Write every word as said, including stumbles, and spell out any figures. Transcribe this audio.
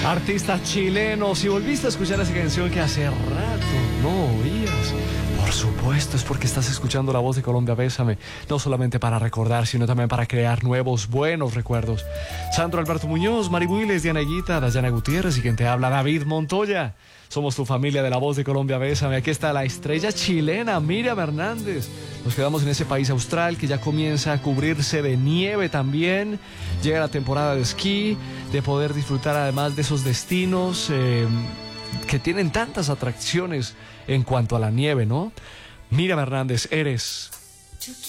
Artistas chilenos, si volviste a escuchar esa canción que hace rato no oías, por supuesto es porque estás escuchando La Voz de Colombia, Bésame, no solamente para recordar, sino también para crear nuevos, buenos recuerdos. Sandro Alberto Muñoz, Mari Builes, Diana Guita, Dayana Gutiérrez y quien te habla, David Montoya. Somos tu familia de La Voz de Colombia, Bésame. Aquí está la estrella chilena, Miriam Hernández. Nos quedamos en ese país austral que ya comienza a cubrirse de nieve también. Llega la temporada de esquí, de poder disfrutar además de esos destinos eh, que tienen tantas atracciones en cuanto a la nieve, ¿no? Miriam Hernández, eres...